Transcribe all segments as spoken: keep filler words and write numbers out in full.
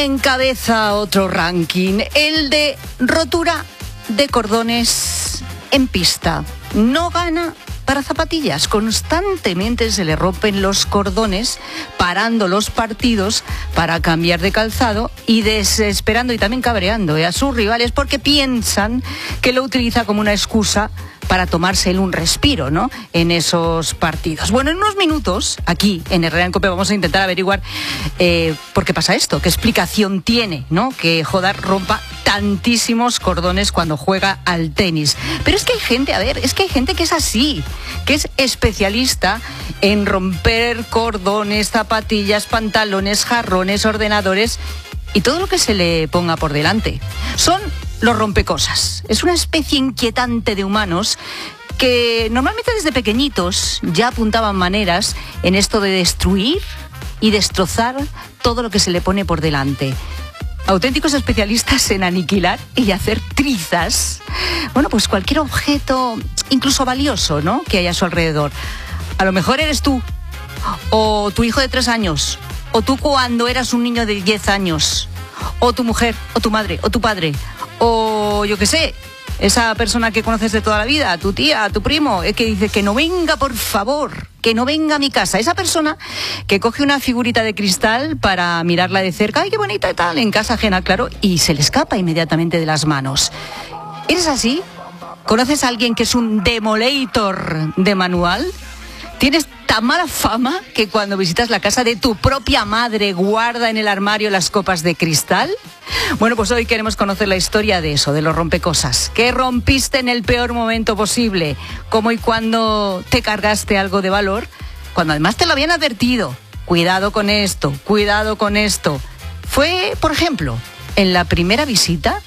Encabeza otro ranking, el de rotura de cordones en pista. No gana para zapatillas. Constantemente se le rompen los cordones, parando los partidos para cambiar de calzado y desesperando y también cabreando ¿eh? a sus rivales porque piensan que lo utiliza como una excusa para tomarse él un respiro, ¿no?, en esos partidos. Bueno, en unos minutos, aquí en Herrera en Cope, vamos a intentar averiguar eh, por qué pasa esto, qué explicación tiene, ¿no?, que Jodar rompa tantísimos cordones cuando juega al tenis. Pero es que hay gente, a ver, es que hay gente que es así, que es especialista en romper cordones, zapatillas, pantalones, jarrones, ordenadores y todo lo que se le ponga por delante. Son los rompecosas. Es una especie inquietante de humanos que normalmente desde pequeñitos ya apuntaban maneras en esto de destruir y destrozar todo lo que se le pone por delante. Auténticos especialistas en aniquilar y hacer trizas, bueno, pues cualquier objeto, incluso valioso, ¿no?, que haya a su alrededor. A lo mejor eres tú, o tu hijo de tres años, o tú cuando eras un niño de diez años, o tu mujer, o tu madre, o tu padre, o yo qué sé, esa persona que conoces de toda la vida, tu tía, tu primo, que dice que no venga, por favor, que no venga a mi casa. Esa persona que coge una figurita de cristal para mirarla de cerca, ay, qué bonita y tal, en casa ajena, claro, y se le escapa inmediatamente de las manos. ¿Eres así? ¿Conoces a alguien que es un demolator de manual? ¿Tienes tan mala fama que cuando visitas la casa de tu propia madre guarda en el armario las copas de cristal? Bueno, pues hoy queremos conocer la historia de eso, de los rompecosas. ¿Qué rompiste en el peor momento posible? ¿Cómo y cuándo te cargaste algo de valor? Cuando además te lo habían advertido. Cuidado con esto, cuidado con esto. Fue, por ejemplo, en la primera visita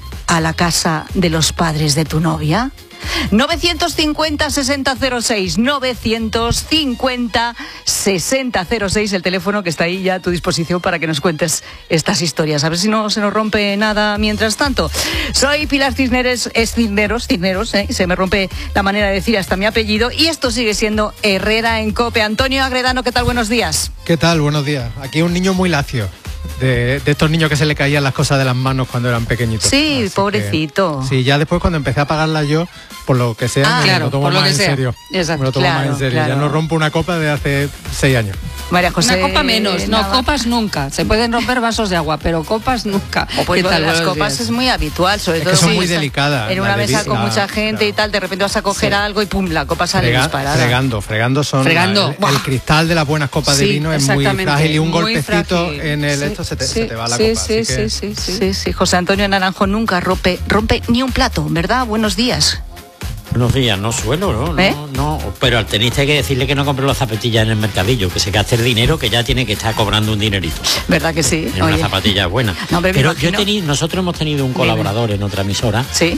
a la casa de los padres de tu novia. novecientos cincuenta, sesenta cero seis, novecientos cincuenta, sesenta cero seis, el teléfono que está ahí ya a tu disposición para que nos cuentes estas historias. A ver si no se nos rompe nada mientras tanto. Soy Pilar Cisneros, es Cisneros, Cisneros, ¿eh? Se me rompe la manera de decir hasta mi apellido, y esto sigue siendo Herrera en Cope. Antonio Agredano, ¿qué tal? Buenos días. ¿Qué tal? Buenos días. Aquí un niño muy lacio. De, de estos niños que se le caían las cosas de las manos cuando eran pequeñitos. Sí, así pobrecito. Que, sí, ya después cuando empecé a pagarlas yo, por lo que sea, ah, me claro, lo tomo por lo más que en sea. serio. Exacto, me lo tomo claro, más en serio. Claro. Ya no rompo una copa de hace seis años. María José. Una copa menos, no, nada. copas nunca. Se pueden romper vasos de agua, pero copas nunca. O pues ¿Qué tal? las Buenos copas días. es muy habitual, sobre es todo que son si muy estás delicadas. en una mesa con la, mucha gente claro. y tal, de repente vas a coger sí. algo y pum, la copa sale Frega, disparada. Fregando, fregando son Fregando. La, el, el cristal de las buenas copas Sí, de vino es muy frágil y un muy golpecito frágil. en el Sí, esto se te, sí, se te va la sí, copa. Sí, así que... sí, sí, sí, Sí, sí, José Antonio Naranjo nunca rompe, rompe ni un plato, ¿verdad? Buenos días. Buenos días, no suelo, ¿no? ¿Eh? No, no, pero al tenista hay que decirle que no compre las zapatillas en el mercadillo, que se gaste el dinero, que ya tiene que estar cobrando un dinerito. ¿Verdad que sí? En una zapatilla buena. No, hombre, pero me yo he imagino. tenido, nosotros hemos tenido un colaborador en otra emisora Sí.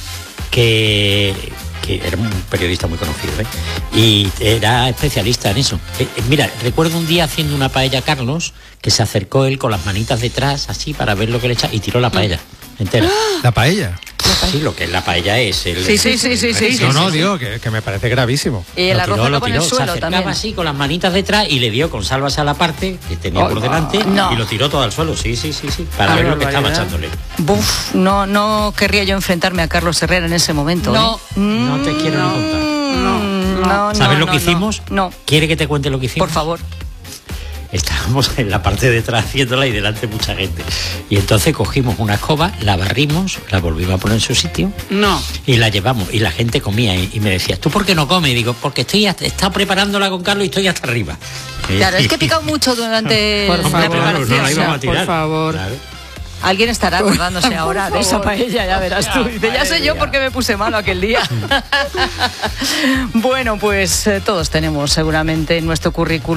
que, que era un periodista muy conocido, ¿eh? Y era especialista en eso. Eh, eh, mira, recuerdo un día haciendo una paella Carlos, que se acercó él con las manitas detrás, así, para ver lo que le echa, y tiró la paella entera. ¿La paella? Sí, lo que es la paella es el... Sí, sí, sí, sí, sí, No, sí, no, sí. digo que, que me parece gravísimo. Y el Lo arroz tiró, lo lo pone en el tiró, se suelo acercaba también. así con las manitas detrás y le dio con salvas a la parte que tenía Oh, por delante no. y lo tiró todo al suelo, sí, sí, sí, sí, para Ah, ver lo que estaba barbaridad. echándole. Buf, no, no querría yo enfrentarme a Carlos Herrera en ese momento. No, ¿eh? no te quiero ni contar. No, no, ¿Sabes no, lo que no, hicimos? No, ¿Quiere que te cuente lo que hicimos? por favor. Estábamos en la parte de atrás haciéndola y delante mucha gente. Y entonces cogimos una escoba, la barrimos, la volvimos a poner en su sitio No. y la llevamos. Y la gente comía y, y me decía, ¿tú por qué no comes? Y digo, porque estoy hasta, está preparándola con Carlos y estoy hasta arriba. Claro, es que he picado mucho durante Por la favor, preparación. no la íbamos a tirar. Por favor. Claro. Alguien estará acordándose ahora de esa paella, ya verás tú. Dice, ya sé yo por qué me puse malo aquel día. Bueno, pues eh, todos tenemos seguramente en nuestro currículum